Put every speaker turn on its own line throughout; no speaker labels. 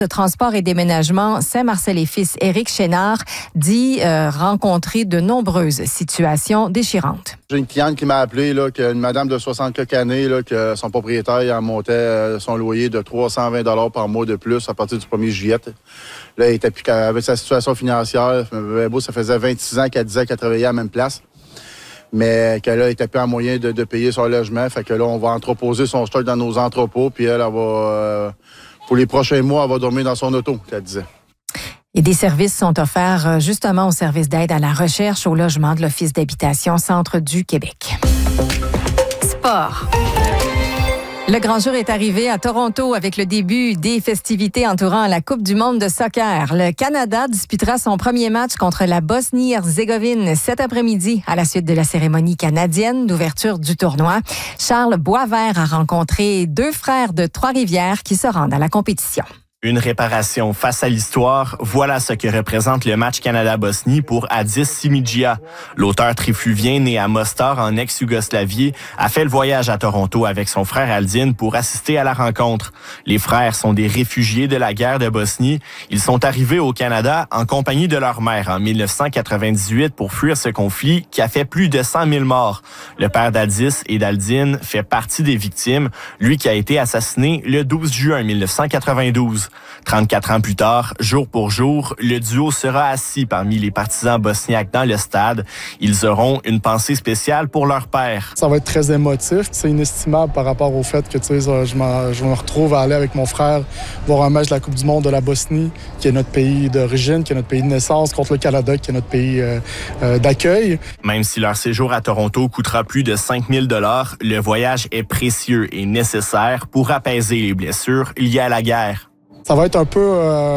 de transport et déménagement Saint-Marcel et Fils, Éric Chénard, dit rencontrer de nombreuses situations déchirantes.
J'ai une cliente qui m'a appelé, là, une madame de 60 quelques années, là, que son propriétaire en montait son loyer de 320 $ par mois de plus à partir du 1er juillet. Là, elle était plus avec sa situation financière. Ça faisait 26 ans qu'elle disait qu'elle travaillait à la même place, mais qu'elle n'était plus en moyen de payer son logement. Fait que là, on va entreposer son stock dans nos entrepôts, puis elle va... pour les prochains mois, elle va dormir dans son auto, qu'elle disait.
Et des services sont offerts justement au service d'aide à la recherche au logement de l'Office d'habitation Centre du Québec. Sport. Le grand jour est arrivé à Toronto avec le début des festivités entourant la Coupe du monde de soccer. Le Canada disputera son premier match contre la Bosnie-Herzégovine cet après-midi à la suite de la cérémonie canadienne d'ouverture du tournoi. Charles Boisvert a rencontré deux frères de Trois-Rivières qui se rendent à la compétition.
Une réparation face à l'histoire, voilà ce que représente le match Canada-Bosnie pour Adis Simidjia. L'auteur trifluvien né à Mostar en ex-Yougoslavie a fait le voyage à Toronto avec son frère Aldin pour assister à la rencontre. Les frères sont des réfugiés de la guerre de Bosnie. Ils sont arrivés au Canada en compagnie de leur mère en 1998 pour fuir ce conflit qui a fait plus de 100 000 morts. Le père d'Adis et d'Aldin fait partie des victimes, lui qui a été assassiné le 12 juin 1992. 34 ans plus tard, jour pour jour, le duo sera assis parmi les partisans bosniaques dans le stade. Ils auront une pensée spéciale pour leur père.
Ça va être très émotif. C'est inestimable par rapport au fait que je me retrouve à aller avec mon frère voir un match de la Coupe du monde de la Bosnie, qui est notre pays d'origine, qui est notre pays de naissance, contre le Canada, qui est notre pays d'accueil.
Même si leur séjour à Toronto coûtera plus de 5 000 $, le voyage est précieux et nécessaire pour apaiser les blessures liées à la guerre.
Ça va être un peu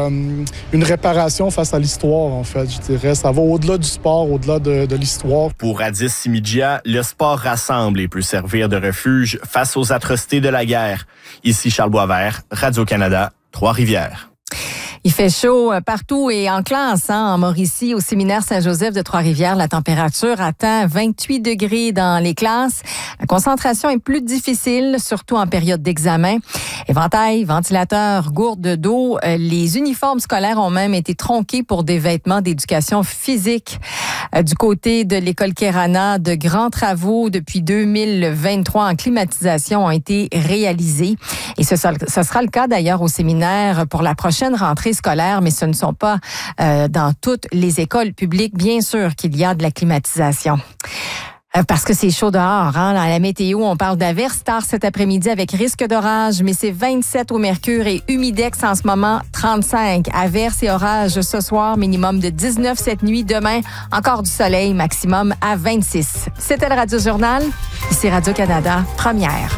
une réparation face à l'histoire, en fait, je dirais. Ça va au-delà du sport, au-delà de l'histoire.
Pour Adis Simidjia, le sport rassemble et peut servir de refuge face aux atrocités de la guerre. Ici Charles Boisvert, Radio-Canada, Trois-Rivières.
Il fait chaud partout et en classe. En Mauricie, au séminaire Saint-Joseph de Trois-Rivières, la température atteint 28 degrés dans les classes. La concentration est plus difficile, surtout en période d'examen. Éventail, ventilateurs, gourdes d'eau. Les uniformes scolaires ont même été tronqués pour des vêtements d'éducation physique. Du côté de l'école Kerana, de grands travaux depuis 2023 en climatisation ont été réalisés. Et ce sera le cas d'ailleurs au séminaire pour la prochaine rentrée scolaire, mais ce ne sont pas dans toutes les écoles publiques, bien sûr, qu'il y a de la climatisation. Parce que c'est chaud dehors. Dans la météo, on parle d'averses tard cet après-midi avec risque d'orage, mais c'est 27 au mercure et humidex en ce moment, 35. Averses et orages ce soir, minimum de 19 cette nuit. Demain, encore du soleil, maximum à 26. C'était le Radio Journal. Ici Radio-Canada, première.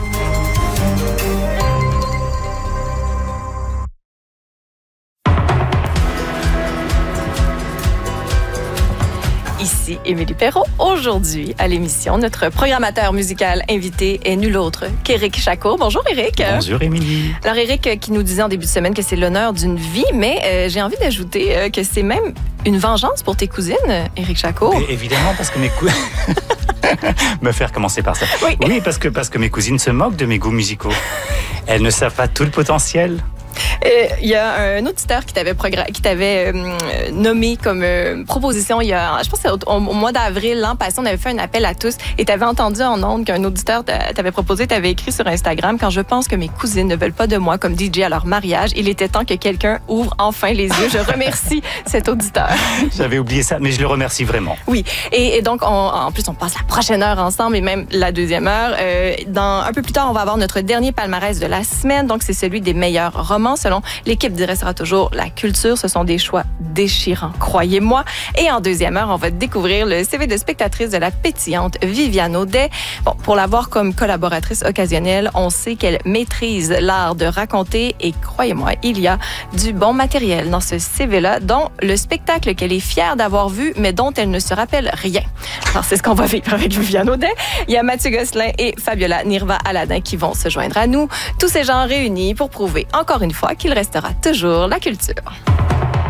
Ici Émilie Perrault. Aujourd'hui, à l'émission, notre programmateur musical invité est nul autre qu'Éric Chacot. Bonjour Éric.
Bonjour Émilie.
Alors Éric qui nous disait en début de semaine que c'est l'honneur d'une vie, mais j'ai envie d'ajouter que c'est même une vengeance pour tes cousines, Éric Chacot.
Et évidemment, parce que mes cousines... Me faire commencer par ça. Oui, parce que mes cousines se moquent de mes goûts musicaux. Elles ne savent pas tout le potentiel.
Il y a un auditeur qui t'avait nommé comme proposition je pense que c'est au mois d'avril l'an passé, on avait fait un appel à tous et tu avais entendu en ondes qu'un auditeur t'avait proposé, t'avais écrit sur Instagram: quand je pense que mes cousines ne veulent pas de moi comme DJ à leur mariage, il était temps que quelqu'un ouvre enfin les yeux. Je remercie cet auditeur.
J'avais oublié ça, mais je le remercie vraiment.
Oui, et donc en plus on passe la prochaine heure ensemble et même la deuxième heure. Un peu plus tard, on va avoir notre dernier palmarès de la semaine, donc c'est celui des meilleurs romans selon l'équipe du Restera toujours la culture. Ce sont des choix déchirants, croyez-moi. Et en deuxième heure, on va découvrir le CV de spectatrice de la pétillante Viviane Audet. Bon, pour l'avoir comme collaboratrice occasionnelle, on sait qu'elle maîtrise l'art de raconter et croyez-moi, il y a du bon matériel dans ce CV-là, dont le spectacle qu'elle est fière d'avoir vu, mais dont elle ne se rappelle rien. Alors, c'est ce qu'on va vivre avec Viviane Audet. Il y a Mathieu Gosselin et Fabiola Nirva-Aladin qui vont se joindre à nous. Tous ces gens réunis pour prouver encore une fois qu'il restera toujours la culture.